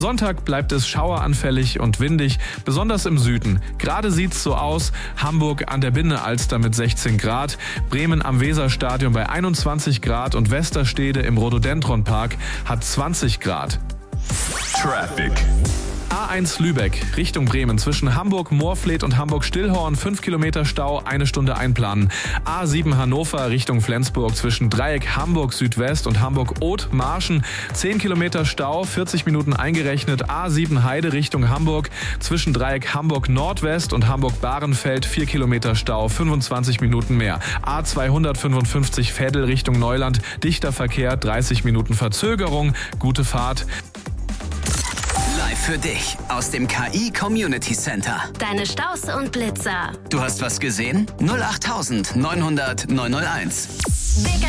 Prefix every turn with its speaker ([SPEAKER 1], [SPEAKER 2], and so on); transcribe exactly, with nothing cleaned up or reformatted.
[SPEAKER 1] Sonntag bleibt es schaueranfällig und windig, besonders im Süden. Gerade sieht's so aus: Hamburg an der Binne-Alster mit sechzehn Grad, Bremen am Weserstadion bei einundzwanzig Grad und Westerstede im Rhododendron-Park hat zwanzig Grad.
[SPEAKER 2] Traffic.
[SPEAKER 1] A eins Lübeck Richtung Bremen zwischen Hamburg-Moorfleet und Hamburg-Stillhorn fünf Kilometer Stau, eine Stunde einplanen. A sieben Hannover Richtung Flensburg zwischen Dreieck Hamburg Südwest und Hamburg-Oth-Marschen zehn Kilometer Stau, vierzig Minuten eingerechnet. A sieben Heide Richtung Hamburg zwischen Dreieck Hamburg Nordwest und Hamburg-Bahrenfeld vier Kilometer Stau, fünfundzwanzig Minuten mehr. A zweihundertfünfundfünfzig Veddel Richtung Neuland, dichter Verkehr, dreißig Minuten Verzögerung, gute Fahrt.
[SPEAKER 3] Für dich aus dem K I Community Center.
[SPEAKER 4] Deine Staus und Blitzer.
[SPEAKER 3] Du hast was gesehen? null acht neunhundert neunhunderteins.
[SPEAKER 4] Big